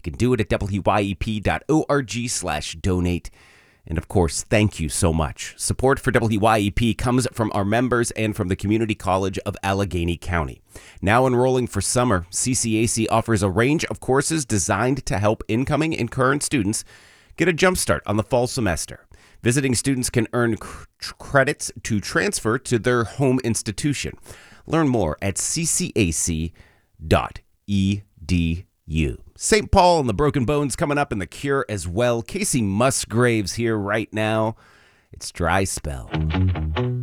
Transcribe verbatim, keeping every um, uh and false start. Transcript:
can do it at W Y E P dot org slash donate. And of course, thank you so much. Support for W Y E P comes from our members and from the Community College of Allegheny County. Now enrolling for summer, C C A C offers a range of courses designed to help incoming and current students get a jump start on the fall semester. Visiting students can earn cr- credits to transfer to their home institution. Learn more at c c a c dot e d u. Saint Paul and the Broken Bones coming up in The Cure as well. Casey Musgraves here right now. It's Dry Spell.